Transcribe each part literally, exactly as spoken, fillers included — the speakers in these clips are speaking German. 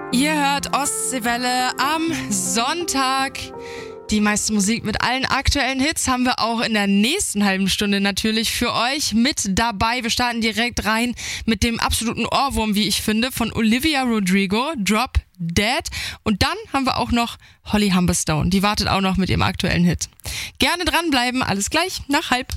Ihr hört Ostseewelle am Sonntag. Die meiste Musik mit allen aktuellen Hits haben wir auch in der nächsten halben Stunde natürlich für euch mit dabei. Wir starten direkt rein mit dem absoluten Ohrwurm, wie ich finde, von Olivia Rodrigo, Drop Dead. Und dann haben wir auch noch Holly Humberstone. Die wartet auch noch mit ihrem aktuellen Hit. Gerne dranbleiben, alles gleich nach halb.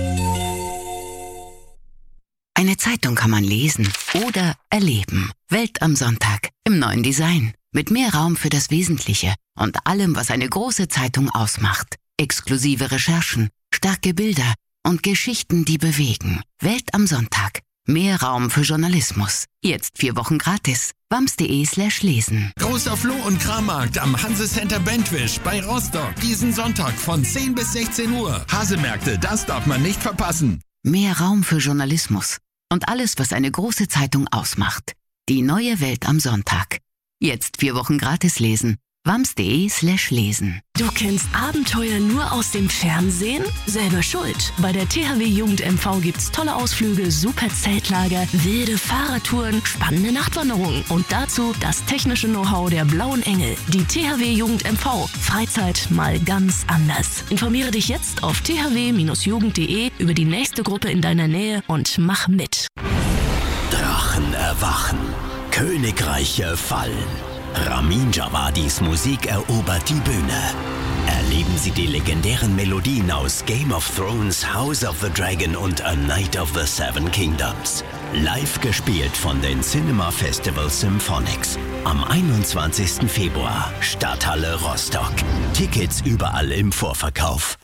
Eine Zeitung kann man lesen oder erleben. Welt am Sonntag im neuen Design. Mit mehr Raum für das Wesentliche und allem, was eine große Zeitung ausmacht. Exklusive Recherchen, starke Bilder und Geschichten, die bewegen. Welt am Sonntag. Mehr Raum für Journalismus. Jetzt vier Wochen gratis. wams.de slash lesen. Großer Floh- und Krammarkt am Hansecenter Bentwisch bei Rostock. Diesen Sonntag von zehn bis sechzehn Uhr. Hasemärkte, das darf man nicht verpassen. Mehr Raum für Journalismus und alles, was eine große Zeitung ausmacht. Die neue Welt am Sonntag. Jetzt vier Wochen gratis lesen. wams.de slash lesen. Du kennst Abenteuer nur aus dem Fernsehen? Selber schuld. Bei der T H W Jugend M V gibt's tolle Ausflüge, super Zeltlager, wilde Fahrradtouren, spannende Nachtwanderungen und dazu das technische Know-how der Blauen Engel. Die T H W Jugend M V. Freizeit mal ganz anders. Informiere dich jetzt auf t h w Bindestrich jugend punkt d e über die nächste Gruppe in deiner Nähe und mach mit. Drachen erwachen. Königreiche fallen. Ramin Djawadis Musik erobert die Bühne. Erleben Sie die legendären Melodien aus Game of Thrones, House of the Dragon und A Night of the Seven Kingdoms. Live gespielt von den Cinema Festival Symphonics. Am einundzwanzigsten Februar, Stadthalle Rostock. Tickets überall im Vorverkauf.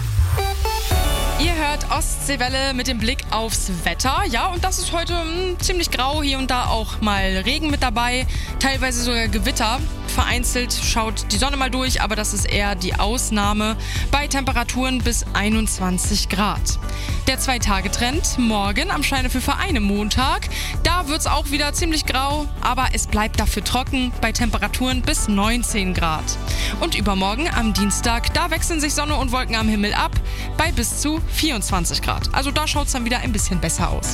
Ihr hört Ostseewelle mit dem Blick aufs Wetter. Ja, und das ist heute mh, ziemlich grau. Hier und da auch mal Regen mit dabei. Teilweise sogar Gewitter. Vereinzelt schaut die Sonne mal durch, aber das ist eher die Ausnahme. Bei Temperaturen bis einundzwanzig Grad. Der Zwei-Tage-Trend morgen am Scheinefülfer einem Montag. Da wird es auch wieder ziemlich grau, aber es bleibt dafür trocken bei Temperaturen bis neunzehn Grad. Und übermorgen am Dienstag, da wechseln sich Sonne und Wolken am Himmel ab bei bis zu vierundzwanzig Grad. Also da schaut es dann wieder ein bisschen besser aus.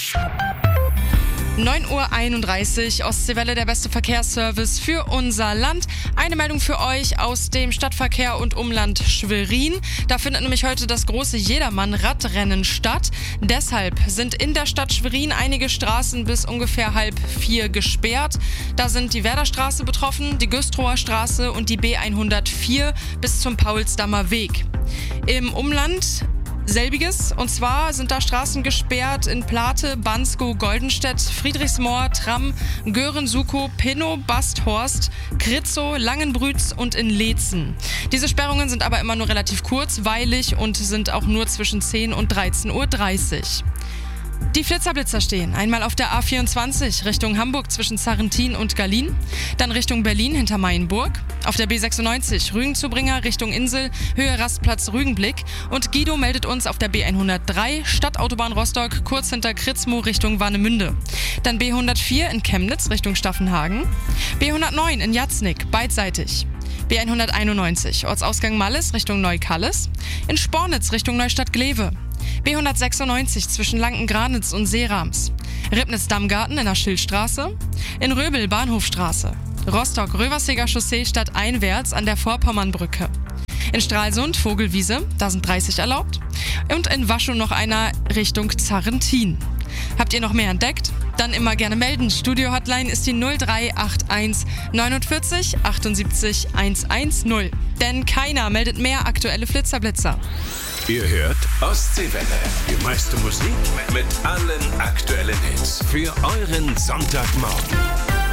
neun Uhr einunddreißig, Ostseewelle, der beste Verkehrsservice für unser Land. Eine Meldung für euch aus dem Stadtverkehr und Umland Schwerin. Da findet nämlich heute das große Jedermann-Radrennen statt. Deshalb sind in der Stadt Schwerin einige Straßen bis ungefähr halb vier gesperrt. Da sind die Werderstraße betroffen, die Güstrower Straße und die B hundertvier bis zum Paulsdammer Weg. Im Umland selbiges, und zwar sind da Straßen gesperrt in Plate, Bansko, Goldenstedt, Friedrichsmoor, Tramm, Göhren, Sukow, Pinnow, Basthorst, Kritzow, Langenbrütz und in Leetzen. Diese Sperrungen sind aber immer nur relativ kurzweilig und sind auch nur zwischen zehn und dreizehn Uhr dreißig. Die Flitzerblitzer stehen einmal auf der A vierundzwanzig Richtung Hamburg zwischen Sarrentin und Gallien, dann Richtung Berlin hinter Mayenburg, auf der B sechsundneunzig Rügenzubringer Richtung Insel, Höhe Rastplatz Rügenblick und Guido meldet uns auf der B hundertdrei Stadtautobahn Rostock kurz hinter Kritzmo Richtung Warnemünde, dann B hundertvier in Chemnitz Richtung Staffenhagen, B hundertneun in Jatznick beidseitig, B hunderteinundneunzig Ortsausgang Malles Richtung Neukalles, in Spornitz Richtung Neustadt-Glewe, B hundertsechsundneunzig zwischen Lanken-Granitz und Seerams, Ribnitz-Dammgarten in der Schildstraße, in Röbel Bahnhofstraße, Rostock-Röverseger Chaussee stadteinwärts an der Vorpommernbrücke, in Stralsund Vogelwiese, da sind dreißig erlaubt, und in Waschow noch einer Richtung Zarrentin. Habt ihr noch mehr entdeckt? Dann immer gerne melden. Studio-Hotline ist die null drei acht eins neunundvierzig achtundsiebzig hundertzehn. Denn keiner meldet mehr aktuelle Flitzerblitzer. Ihr hört Ostseewelle. Die meiste Musik mit allen aktuellen Hits. Für euren Sonntagmorgen.